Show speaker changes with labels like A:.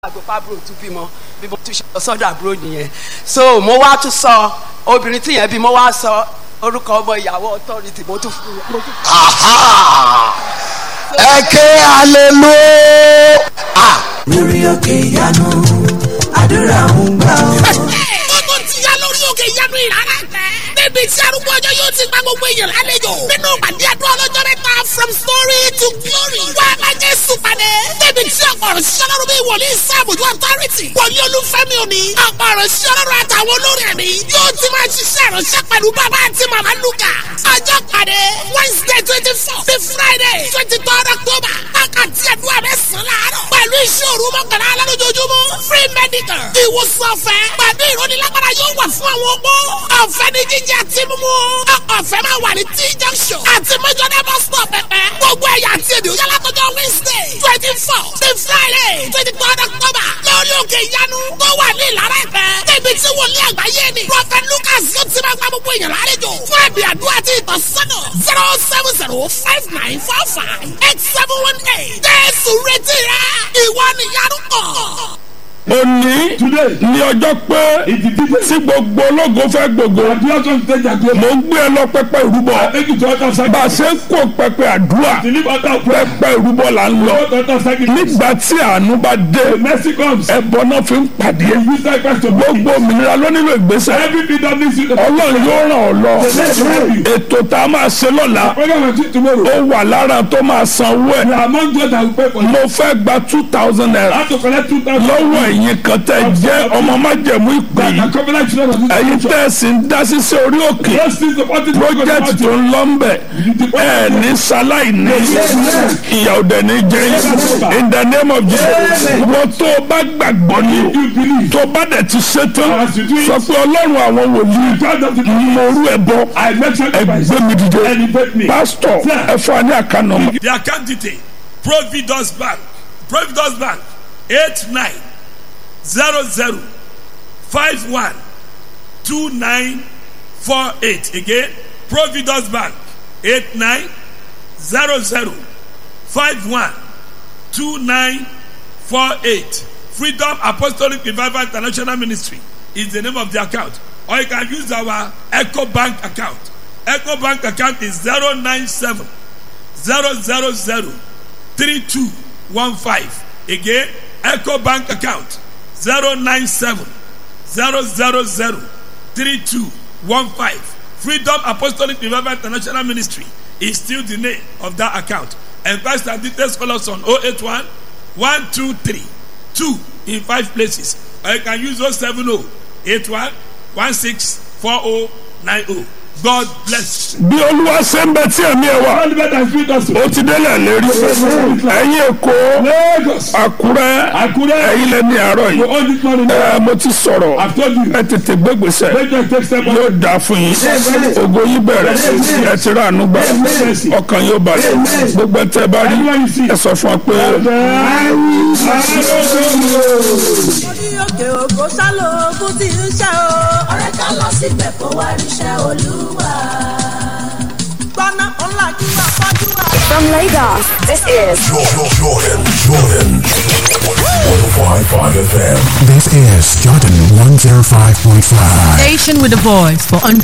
A: àgbẹ̀pá àbúrò tún bímọ bí mo tún ṣe lọ sọ́dọ̀ àbúrò nìyẹn so mo wá tún sọ obìnrin tí yẹn bí mo wá sọ orúkọ ọmọ ìyàwó authority mo tún fún un.
B: ẹ ké hallelujah.
C: lórí òkè ìyanu àdúrà ń gbà ó.
D: Gbogbo ti ya lórí òkè ìyanu ìrara tẹ. Níbi tí arúgbó ọjọ́ yóò ti gba gbogbo èèyàn lálejò. Nínú ìpàdé àdúrà ọlọ́jọ́ mẹ́ta from story to glory. Wá a máa jẹ́ sùpàdé. Níbi tí ọ̀pọ̀ ọ̀rọ̀ ṣiṣẹ́ lọ́rùn bí wòlíì sáàbùdó authority. Wòlíì olúfẹ́mi òní. Ọ̀pọ̀ ọ̀rọ̀ ṣiṣẹ́ lọ́rùn àtàwọn olórin ẹ̀mí. Yóò ti máa ṣiṣẹ́ ìránṣẹ́ pẹ̀lú bàbá àti màmá Lúkà. Ọjọ́ pàdé Wednesday 24 to Friday 23rd October. Wákàtí àdúrà mẹ́sàn-án láàárọ̀. Pẹ̀lú ìṣòro mọ́kànlá lálójoojúmọ́. Free medical. Ìwòsàn ọ̀fẹ́. Pẹ̀lú ìrónilágbára yóò wà fún àwọn opó. Ọ̀fẹ́ ní jíjẹ àti mímú. Ọ̀fẹ́ máa wà ní T-junction. Àti Mẹ́jọ́dá bus stop pẹ̀pẹ́. Gbogbo ẹ̀yà àti èdè òyà látọjọ́ Wednesday 24 to Friday 23rd October. Lórí òkè ìyanu tó wà ní Ìlara Ẹ̀pẹ́. Níbi tí wòlíì àgbáyé ni. Prophet Lucas yóò ti máa gba gbogbo èèyàn lálejò. Fún ẹ̀bì àdúrà àti ìtọ́sọ́nà 07059458718. Jésù retí rẹ̀. Ìwọ ni ìyanu kàn.
B: òní ní ọjọ́ pé tí gbogbo ológo fẹ́ gbogbo mo ń gbé ẹ lọ pẹpẹ ìrúbọ bá a ṣe ń kó pẹpẹ àdúrà pẹpẹ ìrúbọ là ń lọ nígbà tí àánú bá dé ẹbọ náà fi ń pàdé gbogbo òmìnira ló nílò ìgbésẹ̀ Ọlọ́run yóò ràn ọ́ lọ ètò tá a máa ṣe lọ́la ó wà lára tó máa sanwó ẹ̀ mo fẹ́ gba 2,000 naira lọ́wọ́ ẹ̀yin kan tẹ́ jẹ́ ọmọ májẹ̀mú ìpè yìí ẹ̀yin tẹ́ sì ń dá sísẹ́ orí òkè project tó ń lọ ń bẹ̀ ẹ̀ ní sáláì ní ìyà òdẹ ní jẹ́ in the name of Jesus wọ́n tó o bá gbàgbọ́ ní tó o bá dẹ̀ ti ṣe tán sọ pé Ọlọ́run àwọn wòlíì mo rú ẹbọ ẹgbẹ́ mi dìde pásítọ̀ ẹ fún wa ní àkànnà.
E: The account detail Providence Bank 8900512948 again Providence Bank 8900512948 Freedom Apostolic Revival International Ministry is the name of the account, or you can use our Echo Bank account. Echo Bank account is 097-000-3215. Again, Echo Bank account 097-000-3215. Freedom Apostolic Revival International Ministry is still the name of that account. And pastor details call us on 081-123-2 in 5 places. Or you can use 070-81-16-4090. God bless.
B: bí Olúwa ṣe ń bẹ tí ẹ̀mí ẹ wà ó ti délẹ̀ lérí ẹ̀yin Èkó Àkúrẹ́ ẹ̀yin lẹ́ni àárọ̀ yìí mo ti sọ̀rọ̀ ẹ tètè gbégbèsè yóò dáa fún yín ògo yín bẹ̀rẹ̀ ẹ ti rà àánú gbà ọkàn yóò balẹ̀ gbogbo ẹ tẹ́ bá rí ẹ sọ fún wa pé.
F: orí òkè òkò sálò ogun tí ń ṣe o. ọ̀rẹ́ ká lọ síbẹ̀ kó wá ríṣẹ́ Olúwa. gbọ́nà ọ̀la kí wà fọ́jú wa.
G: From Lagos, this is
H: Jordan 105.5 FM.
I: This is Jordan 105.5.
J: Station with a voice for